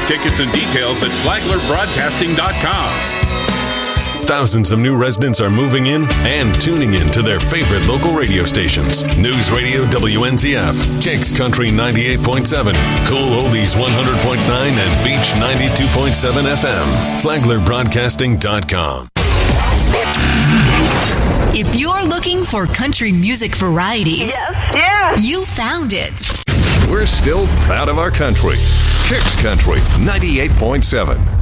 tickets and details at flaglerbroadcasting.com. Thousands of new residents are moving in and tuning in to their favorite local radio stations. News Radio WNZF, Kicks Country 98.7, Cool Oldies 100.9, and Beach 92.7 FM. FlaglerBroadcasting.com. If you're looking for country music variety, you found it. We're still proud of our country. Kicks Country 98.7.